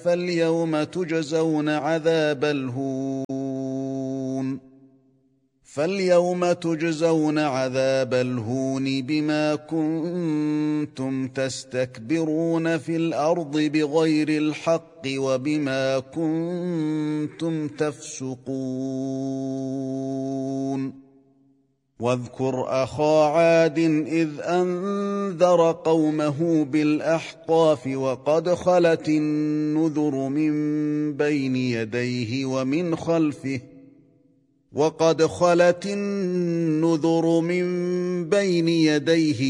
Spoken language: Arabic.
فاليوم تجزون عذاب الهون بما كنتم تستكبرون في الأرض بغير الحق وبما كنتم تفسقون واذكر أخا عاد إذ أنذر قومه بالأحقاف وقد خلت النذر من بين يديه